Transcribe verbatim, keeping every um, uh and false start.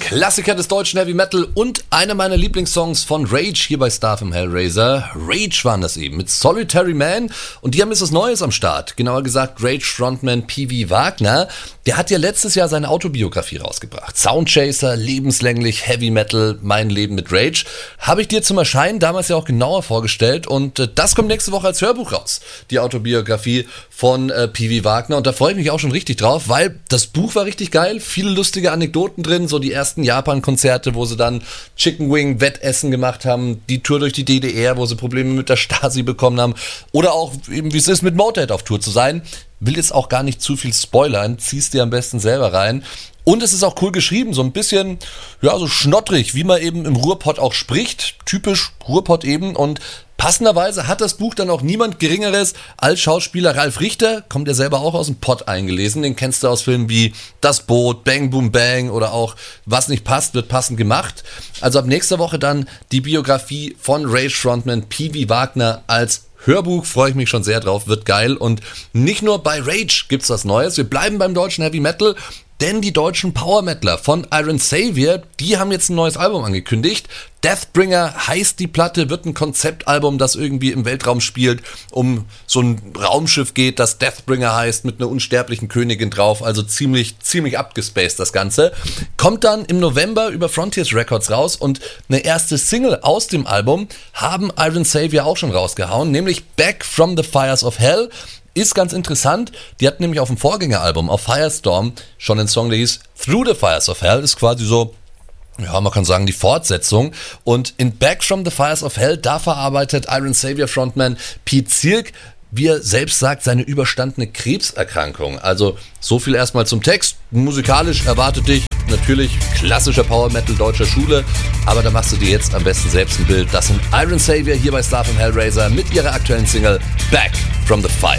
Klassiker des deutschen Heavy Metal und einer meiner Lieblingssongs von Rage hier bei Star vom Hellraiser. Rage waren das eben mit Solitary Man und die haben jetzt was Neues am Start. Genauer gesagt Rage Frontman P V Wagner. Der hat ja letztes Jahr seine Autobiografie rausgebracht. Soundchaser, lebenslänglich Heavy Metal, mein Leben mit Rage. Habe ich dir zum Erscheinen damals ja auch genauer vorgestellt und das kommt nächste Woche als Hörbuch raus. Die Autobiografie von äh, P V Wagner und da freue ich mich auch schon richtig drauf, weil das Buch war richtig geil. Viele lustige Anekdoten drin, so die ersten Japan-Konzerte, wo sie dann Chicken Wing Wettessen gemacht haben, die Tour durch die D D R, wo sie Probleme mit der Stasi bekommen haben oder auch eben wie es ist, mit Motorhead auf Tour zu sein. Will jetzt auch gar nicht zu viel spoilern, ziehst dir am besten selber rein. Und es ist auch cool geschrieben, so ein bisschen, ja, so schnottrig, wie man eben im Ruhrpott auch spricht, typisch Ruhrpott eben. Und passenderweise hat das Buch dann auch niemand Geringeres als Schauspieler Ralf Richter, kommt ja selber auch aus dem Pott eingelesen, den kennst du aus Filmen wie Das Boot, Bang Boom Bang oder auch Was nicht passt, wird passend gemacht. Also ab nächster Woche dann die Biografie von Rage Frontman P V Wagner als Hörbuch, freue ich mich schon sehr drauf, wird geil. Und nicht nur bei Rage gibt's was Neues, wir bleiben beim deutschen Heavy Metal, denn die deutschen Power Metaler von Iron Savior, die haben jetzt ein neues Album angekündigt. Deathbringer heißt die Platte, wird ein Konzeptalbum, das irgendwie im Weltraum spielt, um so ein Raumschiff geht, das Deathbringer heißt, mit einer unsterblichen Königin drauf, also ziemlich, ziemlich abgespaced das Ganze. Kommt dann im November über Frontiers Records raus und eine erste Single aus dem Album haben Iron Savior auch schon rausgehauen, nämlich Back from the Fires of Hell. Ist ganz interessant, die hatten nämlich auf dem Vorgängeralbum, auf Firestorm, schon einen Song, der hieß Through the Fires of Hell, ist quasi so, ja, man kann sagen, die Fortsetzung. Und in Back from the Fires of Hell, da verarbeitet Iron Savior Frontman Pete Zirk, wie er selbst sagt, seine überstandene Krebserkrankung. Also so viel erstmal zum Text. Musikalisch erwartet dich natürlich klassischer Power Metal deutscher Schule, aber da machst du dir jetzt am besten selbst ein Bild. Das sind Iron Savior hier bei Star vom Hellraiser mit ihrer aktuellen Single Back from the Fires.